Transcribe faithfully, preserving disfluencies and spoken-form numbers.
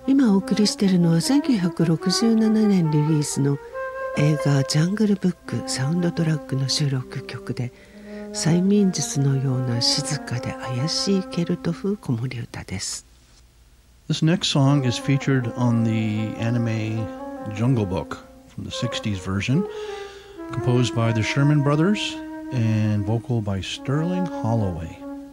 今お送りしているのはせんきゅうひゃくろくじゅうななねんリリースの映画ジャングルブックサウンドトラックの収録曲で、催眠術のような静かで怪しいケルト風子守歌です。 This next song is featured on the anime Jungle Book from the sixties version, composed by the Sherman Brothers and vocal by Sterling Holloway.